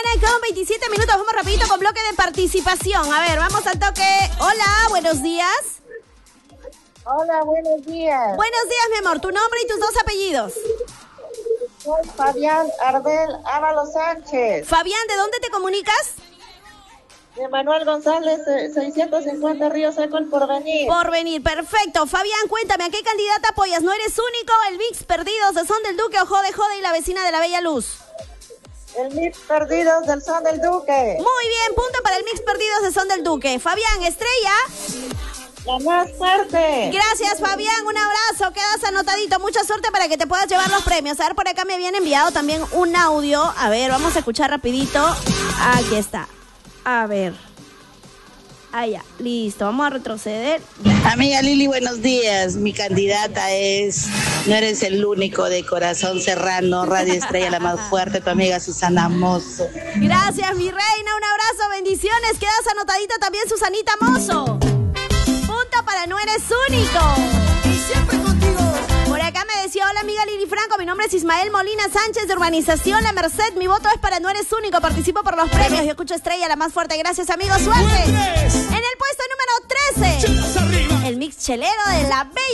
mañana con 27 minutos. Vamos rapidito con bloque de participación. A ver, vamos al toque. Hola, buenos días. Hola, buenos días. Buenos días, mi amor. Tu nombre y tus dos apellidos. Soy Fabián Arbel Ábalos Sánchez. Fabián, ¿de dónde te comunicas? De Manuel González, 650 Río Seco, El Porvenir. Porvenir, perfecto. Fabián, cuéntame, ¿a qué candidata apoyas? ¿No eres único? El Mix Perdidos de Son del Duque o Jode Jode y la vecina de la Bella Luz. El Mix Perdidos del Son del Duque. Muy bien, punto para el Mix Perdidos de Son del Duque. Fabián, estrella. La más fuerte. Gracias, Fabián. Un abrazo. Quedas anotadito. Mucha suerte para que te puedas llevar los premios. A ver, por acá me habían enviado también un audio. A ver, vamos a escuchar rapidito. Aquí está. A ver. Ya. Listo. Vamos a retroceder. Amiga Lili, buenos días. Mi candidata es No eres el único de Corazón Serrano, Radio Estrella, la más fuerte, tu amiga Susana Mozo. Gracias, mi reina. Un abrazo. Bendiciones. Quedas anotadita también, Susanita Mozo. Punto para No eres único. Y siempre contigo. Por acá me decía, hola amiga Lili Franco, mi nombre es Ismael Molina Sánchez de Urbanización La Merced, mi voto es para No eres único, participo por los premios, yo escucho Estrella, la más fuerte, gracias amigos, suerte. En el puesto número 13, el mix chelero de la Bella